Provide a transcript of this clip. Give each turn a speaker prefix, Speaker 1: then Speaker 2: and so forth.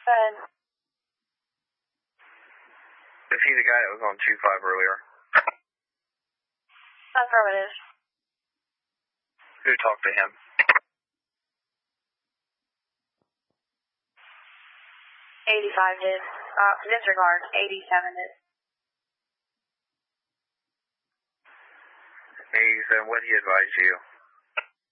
Speaker 1: ahead.
Speaker 2: Is he the guy that was on 2-5 earlier?
Speaker 1: Affirmative.
Speaker 2: Who talked to him?
Speaker 1: 85 did. Disregard. 87 did.
Speaker 2: 87, what did he advise you?